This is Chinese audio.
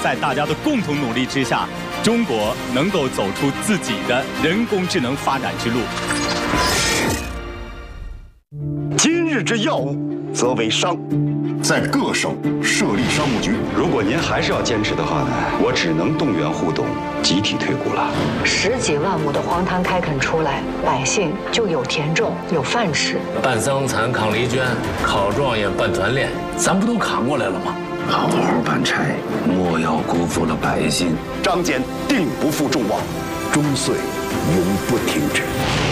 在大家的共同努力之下，中国能够走出自己的人工智能发展之路。 今日之要务，则为商。 在各省设立商务局。 如果您还是要坚持的话呢，我只能动员互动，集体退股了。 10几万亩的荒滩开垦出来，百姓就有田种，有饭吃。 办桑蚕、扛犁圈、考状元、办团练，咱不都扛过来了吗？ 好好办差，莫要辜负了百姓。 张俭定不负众望， 终岁永不停止。